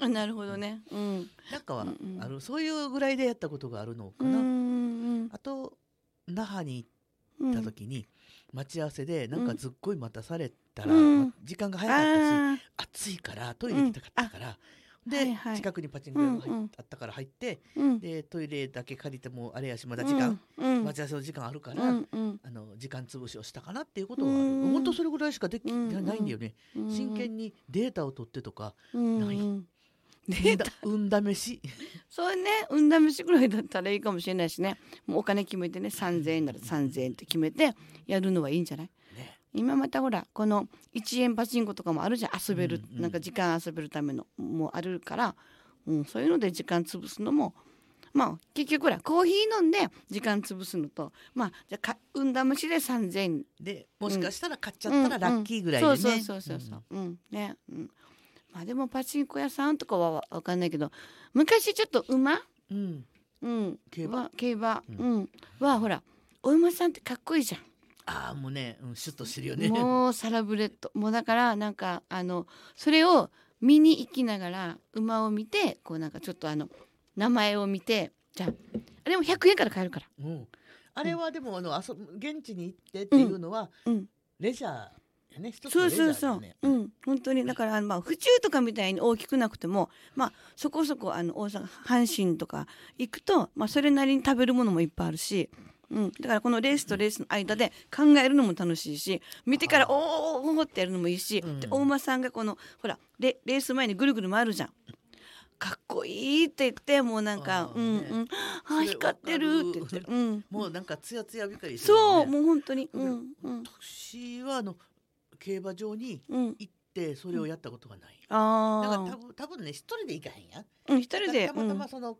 あ、なるほどね。うん。 なんかはうんうん。 ある、そういうぐらいでやったことがあるのかな。あと那覇に行った時に待ち合わせでなんかすっごい待たされたら、時間が早かったし、暑いからトイレ行きたかったから、で近くにパチンコ屋があったから入って、でトイレだけ借りてもあれやしまだ時間、待ち合わせの時間あるから、時間潰しをしたかなっていうことはある。本当それぐらいしかできないんだよね。真剣にデータを取ってとかない。運試しそうね、運試しぐらいだったらいいかもしれないしね。もうお金決めてね、3000円なら3000円って決めてやるのはいいんじゃない？ ね。 今またほらこの1円パチンコとかもあるじゃん。遊べる、なんか時間遊べるためのもあるから、そういうので時間潰すのも、まあ結局ほらコーヒー飲んで時間潰すのと、まあじゃあ運試しで3000円でもしかしたら買っちゃったらラッキーぐらいでね。 そうね。まあでもパチンコ屋さんとかは分かんないけど、昔ちょっと馬、競馬、はほらお馬さんってかっこいいじゃん。 ああもうね、シュッとしてるよね。 もうサラブレッドもうだからなんかそれを見に行きながら馬を見て、こうなんかちょっと名前を見て、じゃあれも100円から買えるから。 あれはでも現地に行ってっていうのは、レジャー。 そう本当にだから府中とかみたいに大きくなくても、そこそこ大阪阪神とか行くと、それなりに食べるものもいっぱいあるし、だからこのレースとレースの間で考えるのも楽しいし、見てからおーってやるのもいいし、でお馬さんがこのほらレース前にぐるぐる回るじゃん。かっこいいって言って、もうなんか光ってるって言って、 もうなんかツヤツヤびっかりそうもう本当に。 私は競馬場に行ってそれをやったことがない。だから多分ね一人で行かへんや。 一人でたまたま自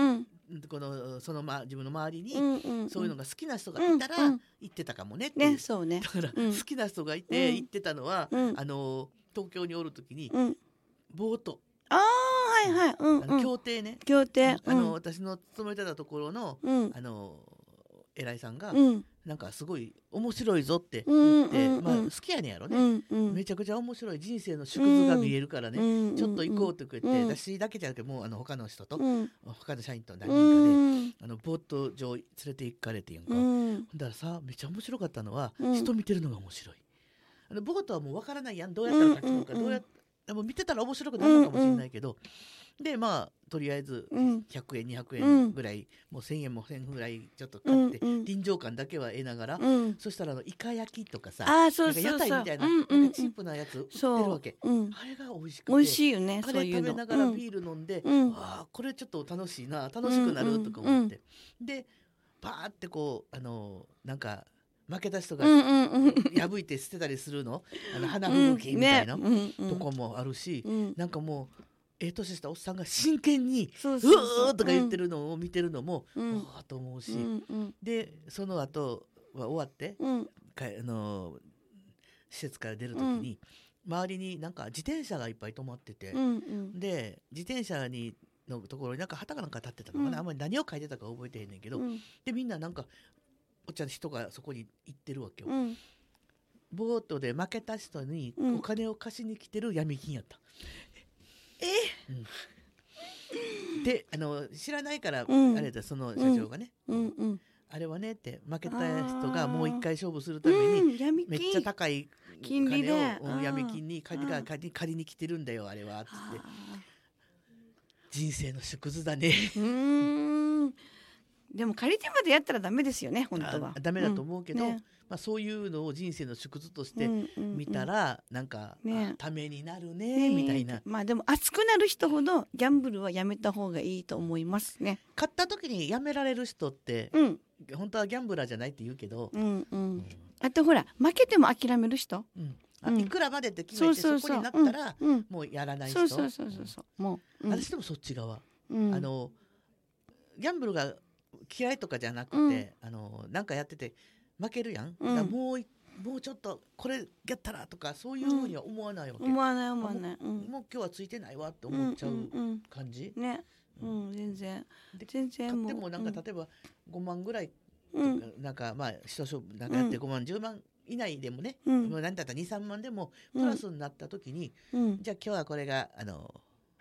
分の周りにそういうのが好きな人がいたら行ってたかもねっていう。 そうね。 だから好きな人がいて行ってたのは東京におる時にボート。協定ね。私の勤めてたところの偉いさんがなんかすごい面白いぞって言って、好きやねんやろね。めちゃくちゃ面白い人生の縮図が見えるからね、ちょっと行こうって言って、私だけじゃなくてもう他の人と他の社員と何人かでボート場連れて行かれてんやんか。だからさ、めっちゃ面白かったのは人見てるのが面白い。ボートはもう分からないやん、どうやったら勝つのか、どうやっても見てたら面白くなるのかもしれないけど、でとりあえず100円200円ぐらい、もう1000円も1000円ぐらいちょっと買って臨場感だけは得ながら、そしたらイカ焼きとかさ、屋台みたいなチープなやつ売ってるわけ。あれが美味しくて、 美味しいよね。 あれ食べながらビール飲んで、これちょっと楽しいな、楽しくなるとか思って、でパーってこうなんか負けた人が破いて捨てたりするの、花吹雪みたいなとこもあるし、なんかもう年したおっさんが真剣にうーとか言ってるのを見てるのもわーと思うし、でその後は終わって施設から出る時に周りになんか自転車がいっぱい止まってて、で自転車のところになんか旗かなんか立ってたのかな、あんまり何を書いてたか覚えてへんねんけど、でみんななんかお茶の人がそこに行ってるわけよ。ボートで負けた人にお金を貸しに来てる闇金やった。で知らないからあれだ、その社長がね、あれはねって負けた人がもう一回勝負するためにめっちゃ高い金を闇金に借りに来てるんだよあれはっつって、人生の縮図だね。 でも借りてまでやったらダメですよね、本当は。 ダメだと思うけど、そういうのを人生の縮図として見たらなんかためになるねみたいな。 でも熱くなる人ほどギャンブルはやめた方がいいと思いますね。 買った時にやめられる人って本当はギャンブラーじゃないって言うけど、 あとほら負けても諦める人、 いくらまでって決めてそこになったらもうやらない人。もう私でもそっち側、ギャンブルが嫌いとかじゃなくて、なんかやってて負けるやん、もうちょっとこれやったらとかそういうふうには思わないわけ。 思わない、 もう今日はついてないわって思っちゃう感じね。 全然もうでもなんか例えば5万ぐらいとか、なんか一勝負なんかやって5万10万以内でもね、何だったら2、3万でもプラスになった時に、じゃあ今日はこれが